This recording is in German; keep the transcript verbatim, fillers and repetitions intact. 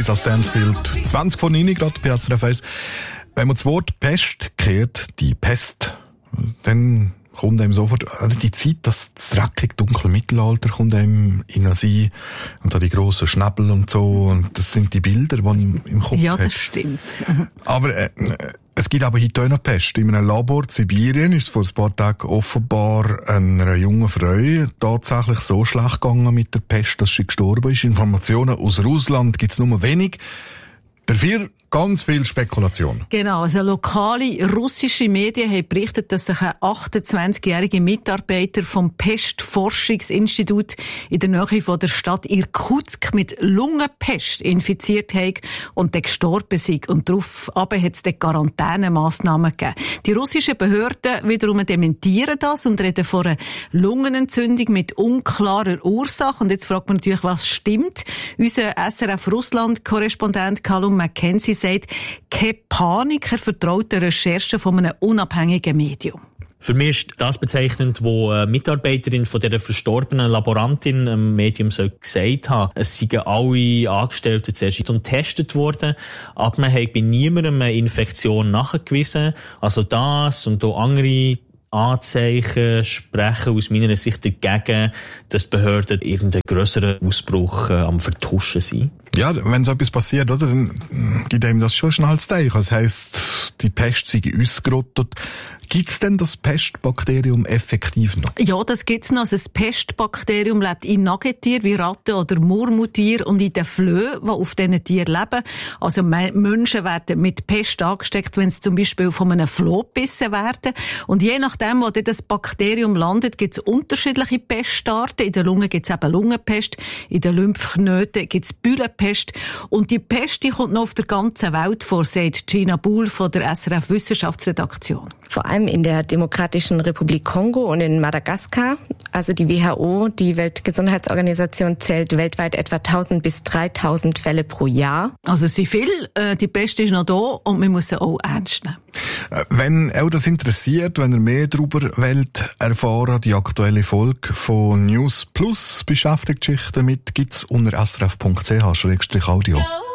Lisa Stansfield, zwanzig vor neun gerade bei S R F eins. Wenn man das Wort Pest kehrt, die Pest, dann kommt einem sofort, also die Zeit, das dreckig dunkle Mittelalter kommt einem in den Sinn und da die grossen Schnäbel und so, und das sind die Bilder, die man im Kopf hat. Ja, das stimmt. Aber äh, es gibt aber heute auch noch Pest. In einem Labor in Sibirien ist es vor ein paar Tagen offenbar einer jungen Frau tatsächlich so schlecht gegangen mit der Pest, dass sie gestorben ist. Informationen aus Russland gibt es nur wenig. Dafür ganz viel Spekulation. Genau, also lokale russische Medien haben berichtet, dass sich ein achtundzwanzigjähriger Mitarbeiter vom Pestforschungsinstitut in der Nähe von der Stadt Irkutsk mit Lungenpest infiziert hat und dann gestorben ist. Und daraufhin hat es dann Quarantänemaßnahmen gegeben. Die russischen Behörden wiederum dementieren das und reden von einer Lungenentzündung mit unklarer Ursache. Und jetzt fragt man natürlich, was stimmt. Unser S R F-Russland-Korrespondent Callum McKenzie sagt, keine Panik, er vertraut der Recherche von einem unabhängigen Medium. Für mich ist das bezeichnend, wo eine Mitarbeiterin von dieser verstorbenen Laborantin im Medium gesagt hat, es seien alle Angestellten zuerst getestet worden, aber man hat bei niemandem eine Infektion nachgewiesen. Also das und auch andere Anzeichen sprechen aus meiner Sicht dagegen, dass die Behörden irgendeinen grösseren Ausbruch äh, am Vertuschen sind. Ja, wenn so etwas passiert, oder, dann gibt einem das schon schnell zu denken. Das heisst, die Pest sei ausgerottet. Gibt's denn das Pestbakterium effektiv noch? Ja, das gibt's noch. Also das Pestbakterium lebt in Nagetieren wie Ratten oder Murmeltieren und in den Flöhen, die auf diesen Tieren leben. Also Menschen werden mit Pest angesteckt, wenn sie zum Beispiel von einem Floh gebissen werden. Und je nachdem, wo das Bakterium landet, gibt's unterschiedliche Pestarten. In der Lunge gibt's eben Lungenpest, in den Lymphknoten gibt's Büllenpest. Und die Pest, die kommt noch auf der ganzen Welt vor, sagt Gina Buhl von der S R F-Wissenschaftsredaktion. Vor allem in der Demokratischen Republik Kongo und in Madagaskar. Also die W H O, die Weltgesundheitsorganisation, zählt weltweit etwa tausend bis dreitausend Fälle pro Jahr. Also es sind viel, äh, die Pest ist noch da und man muss sie auch ernst nehmen. Wenn auch das interessiert, wenn ihr mehr darüber wollt erfahren, die aktuelle Folge von News Plus beschäftigt sich damit, gibt's unter s r f punkt c h Audio.